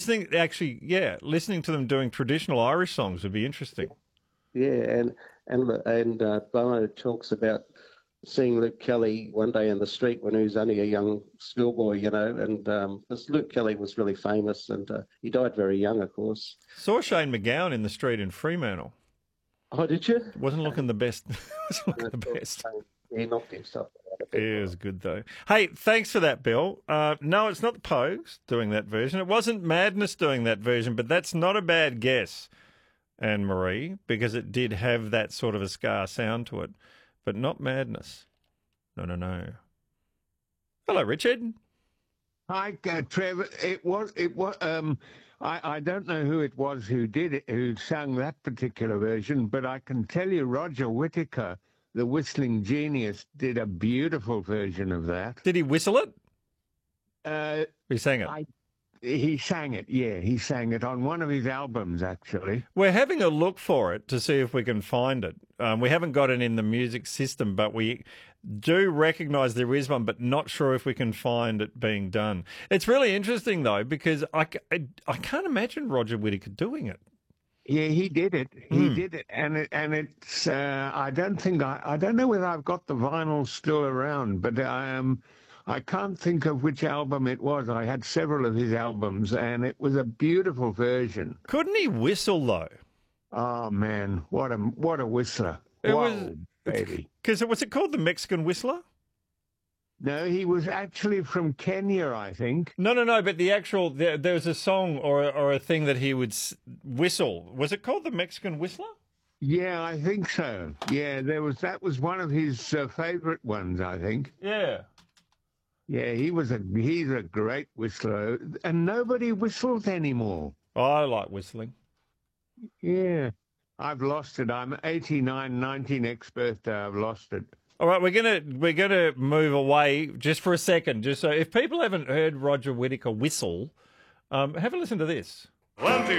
think actually, yeah, listening to them doing traditional Irish songs would be interesting. Yeah, and Bono talks about seeing Luke Kelly one day in the street when he was only a young schoolboy, and because Luke Kelly was really famous, and he died very young, of course. Saw Shane MacGowan in the street in Fremantle. Oh, did you? Wasn't looking the best. Wasn't looking the No, best. he knocked himself out a bit. It was good though. Hey, thanks for that, Bill. No, it's not the Pogues doing that version. It wasn't Madness doing that version, but that's not a bad guess, Anne Marie, because it did have that sort of a ska sound to it, but not Madness. No. Hello, Richard. Hi, Trevor. It was. I don't know who it was who did it, who sang that particular version, but I can tell you, Roger Whittaker, the whistling genius, did a beautiful version of that. Did he whistle it? He sang it. He sang it. Yeah, he sang it on one of his albums, actually. We're having a look for it to see if we can find it. We haven't got it in the music system, but we do recognise there is one, but not sure if we can find it being done. It's really interesting, though, because I can't imagine Roger Whittaker doing it. Yeah, he did it. He did it, and it's. I don't know whether I've got the vinyl still around, but I can't think of which album it was. I had several of his albums, and it was a beautiful version. Couldn't he whistle, though? Oh man, what a whistler! Baby. Because was it called the Mexican Whistler? No, he was actually from Kenya, I think. No. But the actual there was a song or a thing that he would whistle. Was it called the Mexican Whistler? Yeah, I think so. Yeah, that was one of his favorite ones, I think. Yeah. Yeah, he's a great whistler, and nobody whistles anymore. Oh, I like whistling. Yeah, I've lost it. I'm 89, 90 next birthday. I've lost it. All right, we're gonna move away just for a second, just so if people haven't heard Roger Whittaker whistle, have a listen to this. 1, 2.